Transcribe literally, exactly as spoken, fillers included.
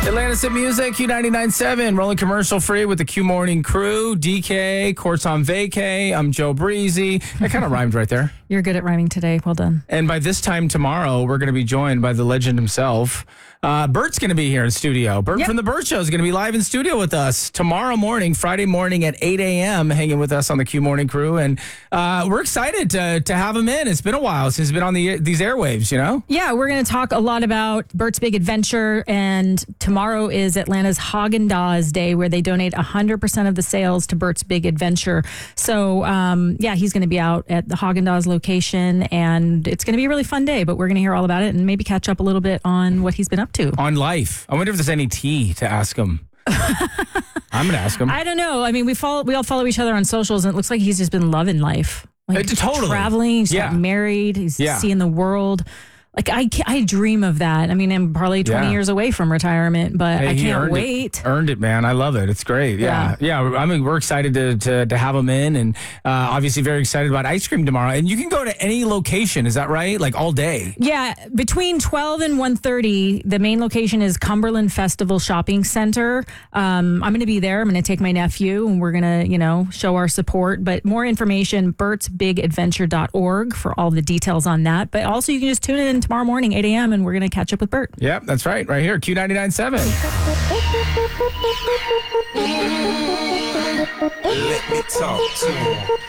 Atlantis at Music, Q ninety-nine point seven, rolling commercial free with the Q Morning Crew. D K, Courts on Vacay. I'm Joe Breezy. That kind of rhymed right there. You're good at rhyming today. Well done. And by this time tomorrow, we're going to be joined by the legend himself. Uh, Bert's going to be here in studio. Bert Yep. from The Bert Show is going to be live in studio with us tomorrow morning, Friday morning at eight a.m., hanging with us on the Q Morning Crew. And uh, we're excited to to have him in. It's been a while since he's been on the these airwaves, you know? Yeah, we're going to talk a lot about Bert's Big Adventure, and tomorrow is Atlanta's Haagen-Dazs Day, where they donate one hundred percent of the sales to Bert's Big Adventure. So, um, yeah, he's going to be out at the Haagen-Dazs location, and it's going to be a really fun day, but we're going to hear all about it and maybe catch up a little bit on what he's been up to. On life. I wonder if there's any tea to ask him. I'm going to ask him. I don't know. I mean, we follow, we all follow each other on socials, and it looks like he's just been loving life. Like, Uh, totally. traveling, he's Yeah. got married, he's Yeah. seeing the world. Like, I, ca- I dream of that. I mean, I'm probably twenty Yeah. years away from retirement, but Hey, I he can't earned wait. It. Earned it, man. I love it. It's great. Yeah. Yeah. I mean, we're excited to, to, to have him in, and uh, obviously very excited about ice cream tomorrow. And you can go to any location. Is that right? Like all day? Yeah, between twelve and one thirty, the main location is Cumberland Festival Shopping Center. Um, I'm going to be there. I'm going to take my nephew, and we're going to, you know, show our support. But more information, berts big adventure dot org for all the details on that. But also, you can just tune in tomorrow morning, eight a.m., and we're going to catch up with Bert. Yep, that's right. Right here, Q ninety-nine point seven. Let me talk to him.